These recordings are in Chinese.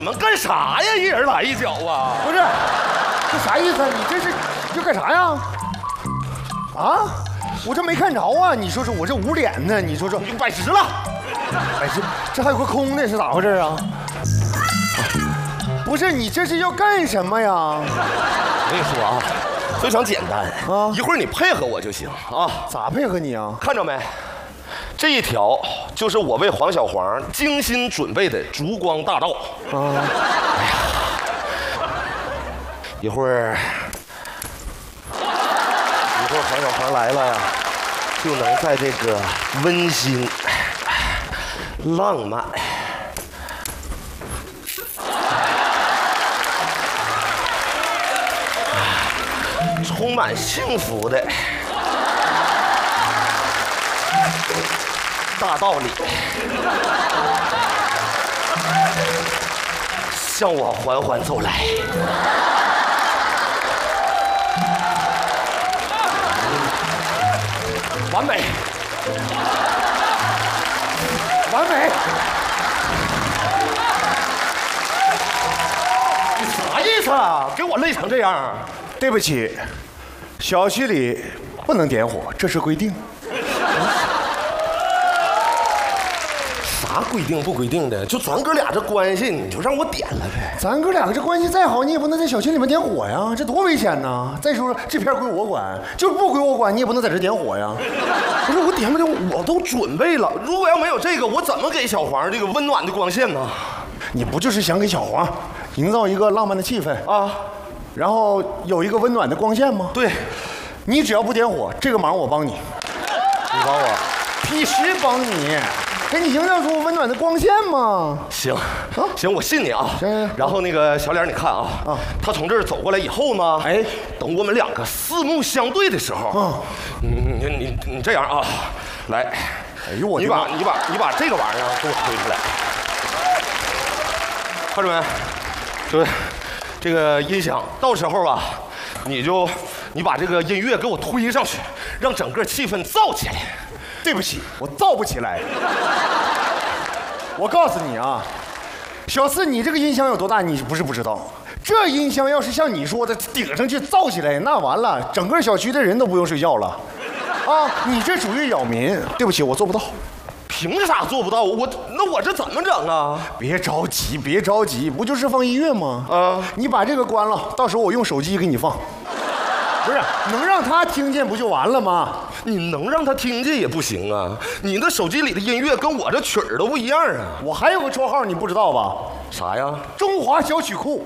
你们干啥呀？一人来一脚啊！ 不是，这啥意思啊？你这干啥呀？啊？我这没看着啊！你说说，我这5点呢？你说说， 你摆直了， 哎，这还有个空的，是咋回事啊？不是，你这是要干什么呀？ 我跟你说啊，非常简单啊，一会儿你配合我就行啊。 咋配合你啊？ 看着没？这一条就是我为黄小黄精心准备的烛光大道啊！哎呀，一会儿黄小黄来了呀，就能在这个温馨、浪漫、充满幸福的大道理向我缓缓走来。完美， 完美！ 你啥意思啊？给我累成这样？ 对不起，小区里不能点火，这是规定。 啥规定不规定的？就咱哥俩这关系，你就让我点了呗。 咱哥俩这关系再好，你也不能在小区里面点火呀，这多危险呐！再说这片归我管，就是不归我管，你也不能在这点火呀。 不是我点不点，我都准备了。如果要没有这个，我怎么给小黄这个温暖的光线呢？ 你不就是想给小黄营造一个浪漫的气氛啊，然后有一个温暖的光线吗？ 对， 你只要不点火，这个忙我帮你。 你帮我？ 必须帮你。给你营造出温暖的光线吗？ 行，行，我信你啊。 行。 然后那个小脸，你看啊，他从这儿走过来以后呢，哎，等我们两个四目相对的时候，你这样啊，来， 哎呦我， 你把这个玩意儿给我推出来，看着没？对，这个音响，到时候啊，你把这个音乐给我推上去，让整个气氛燥起来。 对不起，我造不起来。我告诉你啊，小四，你这个音箱有多大，你不是不知道。这音箱要是像你说的顶上去造起来，那完了，整个小区的人都不用睡觉了。啊，你这属于扰民。对不起，我做不到。 凭啥做不到？那我这怎么整啊？ 别着急，别着急，不就是放音乐吗？啊，你把这个关了，到时候我用手机给你放。不是，能让他听见不就完了吗？ 你能让他听见也不行啊！你的手机里的音乐跟我这曲儿都不一样啊！ 我还有个绰号，你不知道吧？ 啥呀？ 中华小曲库。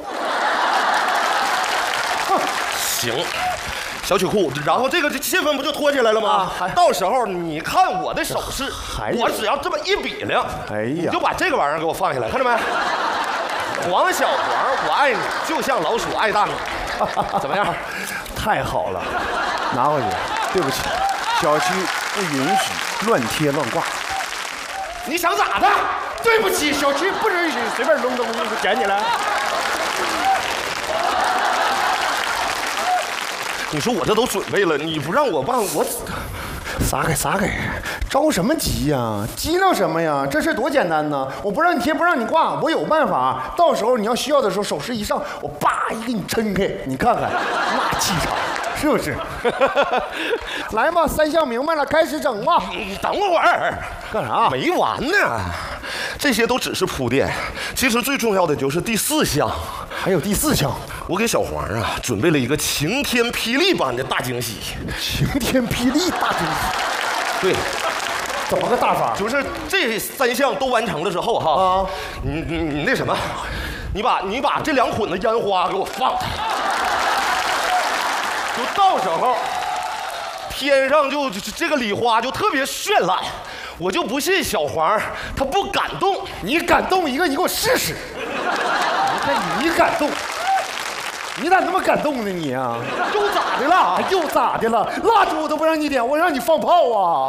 行，小曲库，然后这个气氛不就拖起来了吗？到时候你看我的手势，我只要这么一比量，哎呀，你就把这个玩意儿给我放下来，看着没？黄小黄，我爱你，就像老鼠爱大米，怎么样？ 太好了，拿回去。对不起，小区不允许乱贴乱挂。 你想咋的？ 对不起，小区不允许随便扔东西捡起来。 你说我这都准备了，你不让我办，我撒开，着什么急呀？急闹什么呀？这事多简单呢！我不让你贴，不让你挂，我有办法。到时候你要需要的时候，手势一上，我叭一给你抻开，你看看那气场。是不是？来吧，3项明白了，开始整吧。 你等会儿， 干啥？ 没完呢，这些都只是铺垫，其实最重要的就是第4项。 还有第4项， 我给小黄啊准备了一个晴天霹雳般的大惊喜。 晴天霹雳大惊喜？ 对。 怎么个大法？ 就是这3项都完成了之后哈，你那什么，你把这2捆的烟花给我放下。就到时候，天上就这个礼花就特别绚烂，我就不信小黄他不感动。 你感动一个，你给我试试。我看你感动，你咋那么感动呢你啊？ 又咋的了？ 又咋的了？蜡烛我都不让你点，我让你放炮啊！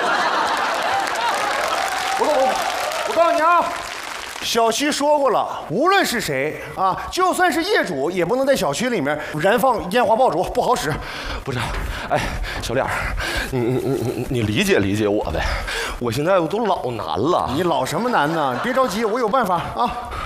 我告诉你啊。小区说过了，无论是谁啊，就算是业主，也不能在小区里面燃放烟花爆竹，不好使。 不是，哎，小脸，你理解理解我呗。我现在我都老难了。 你老什么难呢？别着急，我有办法啊。